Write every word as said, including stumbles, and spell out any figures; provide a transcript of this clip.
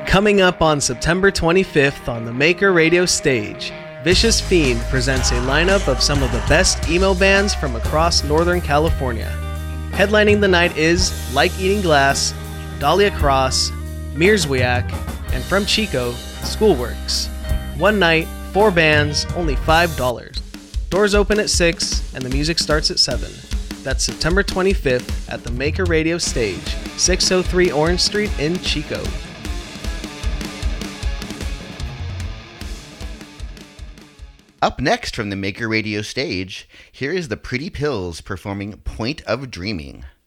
Coming up on September twenty-fifth on the Maker Radio stage, Vicious Fiend presents a lineup of some of the best emo bands from across Northern California. Headlining the night is Like Eating Glass, Dahlia Cross, Mearswiak, and from Chico, Schoolworks. One night, four bands, only five dollars. Doors open at six, and the music starts at seven. That's September twenty-fifth at the Maker Radio stage, six oh three Orange Street in Chico. Up next from the Maker Radio stage, here is the Pretty Pills performing Point of Dreaming.